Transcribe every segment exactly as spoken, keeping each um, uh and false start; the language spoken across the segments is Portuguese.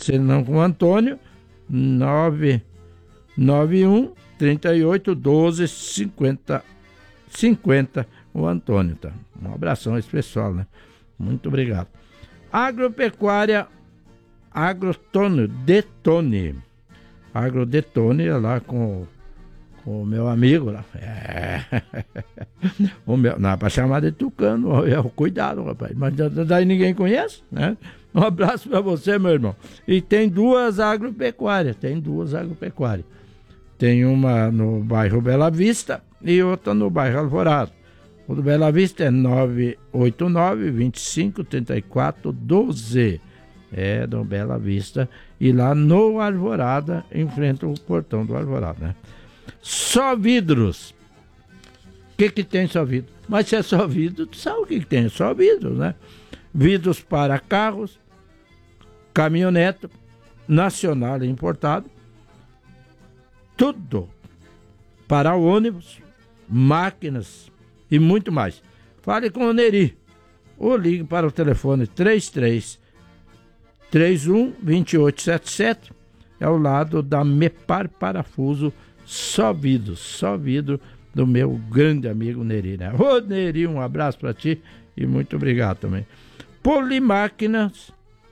Se não com o Antônio, nove nove um, trinta e oito, doze, cinquenta, cinquenta, o Antônio, tá? Um abração a esse pessoal, né? Muito obrigado. Agropecuária Agrotone, Detone. Agrodetone, lá com, com o meu amigo lá. É. O meu, não é para chamar de Tucano, é o cuidado, rapaz. Mas daí ninguém conhece, né? Um abraço para você, meu irmão. E tem duas agropecuárias, tem duas agropecuárias. Tem uma no bairro Bela Vista e outra no bairro Alvorada. O do Bela Vista é nove oito nove, vinte e cinco, trinta e quatro, doze. É do Bela Vista. E lá no Alvorada, em frente ao portão do Alvorada, né? Só vidros. O que que tem só vidro? Mas se é só vidro, tu sabe o que que tem? É só vidro, né? Vidros para carros, caminhonete, nacional e importado. Tudo para ônibus, máquinas e muito mais. Fale com o Neri ou ligue para o telefone três três três um, dois oito sete sete. É ao lado da Mepar Parafuso, só vidro, só vidro do meu grande amigo Neri, né? Ô Neri, um abraço para ti e muito obrigado também. Polimáquinas,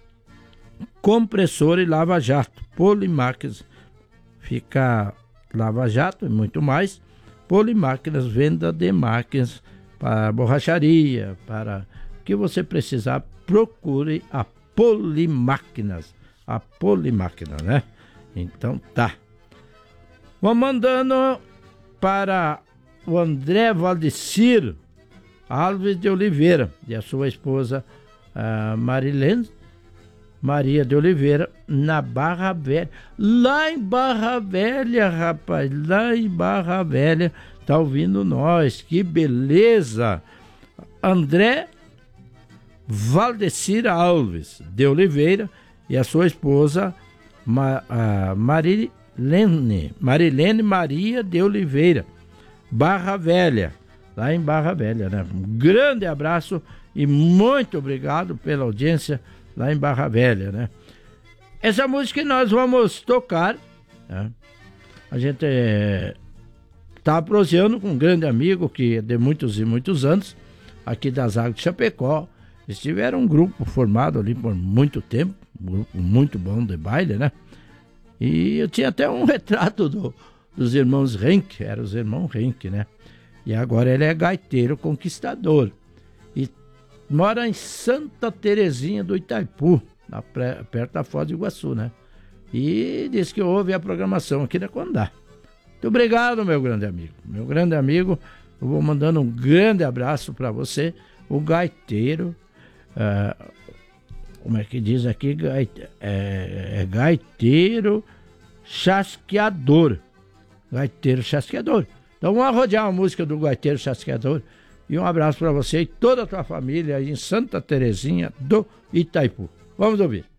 compressor e lava-jato. Polimáquinas, fica lava-jato e muito mais. Polimáquinas, venda de máquinas para borracharia, para o que você precisar, procure a Polimáquinas. A Polimáquina, né? Então tá. Vou mandando para o André Valdecir Alves de Oliveira e a sua esposa a Marilene Maria de Oliveira, na Barra Velha. Lá em Barra Velha, rapaz, lá em Barra Velha, tá ouvindo nós, que beleza! André Valdecir Alves de Oliveira e a sua esposa Ma, a Marilene, Marilene Maria de Oliveira, Barra Velha, lá em Barra Velha, né? Um grande abraço e muito obrigado pela audiência lá em Barra Velha, né? Essa música que nós vamos tocar, né? A gente está prosseando com um grande amigo que é de muitos e muitos anos, aqui das Águas de Chapecó. Eles tiveram um grupo formado ali por muito tempo, um grupo muito bom de baile, né? E eu tinha até um retrato do, dos irmãos Henke, eram os irmãos Henke, né? E agora ele é gaiteiro conquistador. E mora em Santa Terezinha do Itaipu, na pré, perto da Foz do Iguaçu, né? E disse que ouve a programação aqui da Condá. Muito obrigado, meu grande amigo. Meu grande amigo, eu vou mandando um grande abraço para você, o gaiteiro, uh, como é que diz aqui? Gaite, é, é gaiteiro chasqueador. Gaiteiro chasqueador. Então vamos rodear a música do gaiteiro chasqueador. E um abraço para você e toda a tua família aí em Santa Terezinha do Itaipu. Vamos ouvir.